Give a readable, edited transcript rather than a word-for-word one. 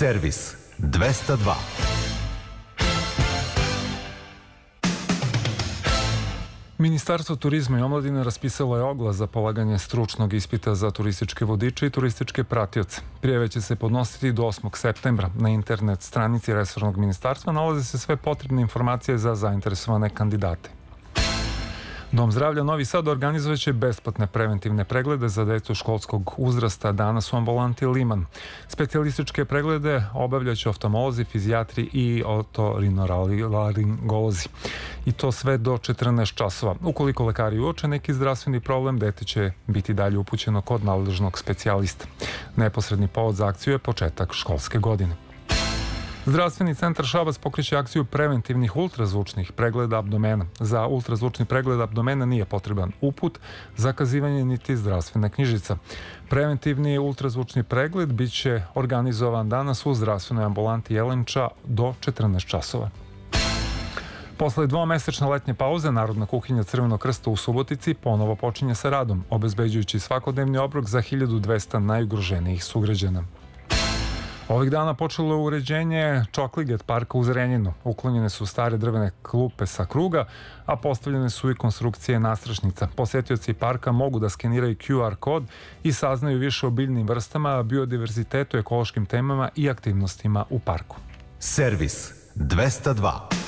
Servis 202. Ministarstvo turizma i omladine raspisalo je oglas za polaganje stručnog ispita za turističke vodiče i turističke pratioce. Prijave će se podnositi do 8. septembra. Na internet stranici resornog ministarstva nalaze se sve potrebne informacije za zainteresovane kandidate. Dom zdravlja Novi Sad organizovaće besplatne preventivne preglede za decu školskog uzrasta danas u ambulanti Liman. Specijalističke preglede obavljaće oftalmolozi, fizijatri i otorinolaringolozi. I to sve do 14 časova. Ukoliko lekari uoče neki zdravstveni problem, dete će biti dalje upućeno kod nadležnog specijalista. Neposredni povod za akciju je početak školske godine. Zdravstveni centar Šabac pokreće akciju preventivnih ultrazvučnih pregleda abdomena. Za ultrazvučni pregled abdomena nije potreban uput, zakazivanje niti zdravstvena knjižica. Preventivni ultrazvučni pregled bit će organizovan danas u zdravstvenoj ambulanti Jelenča do 14 časova. Posle dvomesečne letnje pauze, Narodna kuhinja Crvenog krsta u Subotici ponovo počinje sa radom, obezbeđujući svakodnevni obrok za 1200 najugroženijih sugrađana. Ovih dana počelo je uređenje Čokliget parka u Zrenjaninu. Uklonjene su stare drvene klupe sa kruga, a postavljene su i konstrukcije nastrešnica. Posetioci parka mogu da skeniraju QR kod i saznaju više o biljnim vrstama, biodiverzitetu, ekološkim temama i aktivnostima u parku. Servis 202.